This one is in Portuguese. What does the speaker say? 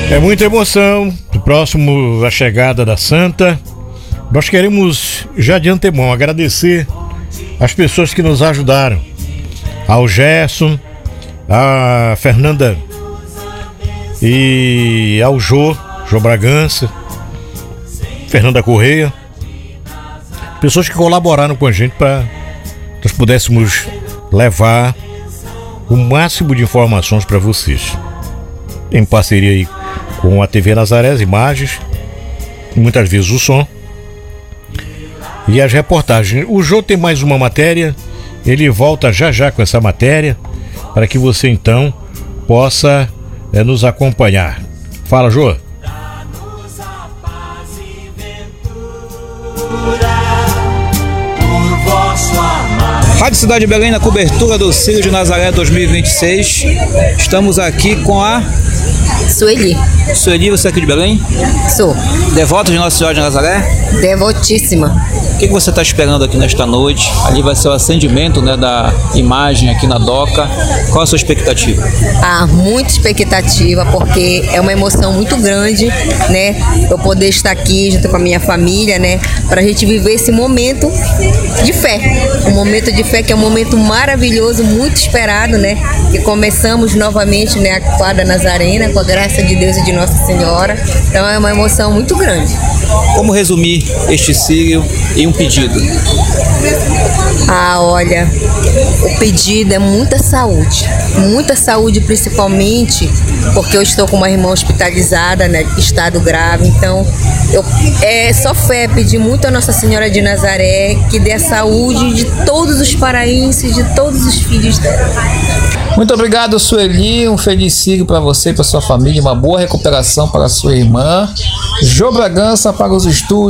É muita emoção. Próximo à chegada da Santa, nós queremos já de antemão agradecer as pessoas que nos ajudaram. Ao Gerson, a Fernanda e ao Jô Bragança, Fernanda Correia, pessoas que colaboraram com a gente para nós pudéssemos levar o máximo de informações para vocês. Em parceria aí com a TV Nazaré, as imagens, muitas vezes o som e as reportagens. O Jô tem mais uma matéria, ele volta já com essa matéria para que você então possa nos acompanhar. Fala, Jô. Rádio Cidade de Belém, na cobertura do Círio de Nazaré 2026. Estamos aqui com a Sueli. Sueli, você é aqui de Belém? Sou. Devota de Nossa Senhora de Nazaré? Devotíssima. O que você está esperando aqui nesta noite? Ali vai ser o acendimento, né, da imagem aqui na doca. Qual a sua expectativa? Muita expectativa, porque é uma emoção muito grande, né? Eu poder estar aqui junto com a minha família, né? Para a gente viver esse momento de fé. Um momento de fé que é um momento maravilhoso, muito esperado, né? E começamos novamente, né, a quadra nazarena, com a graça de Deus e de Nossa Senhora. Então é uma emoção muito grande. Como resumir este círio em um pedido? Olha, o pedido é muita saúde principalmente porque eu estou com uma irmã hospitalizada, né, em estado grave, então só fé, pedir muito a Nossa Senhora de Nazaré que dê a saúde de todos os paraenses, de todos os filhos dela. Muito obrigado, Sueli, um feliz círio para você e para sua família, uma boa recuperação para a sua irmã. Jô Bragança para os estúdios.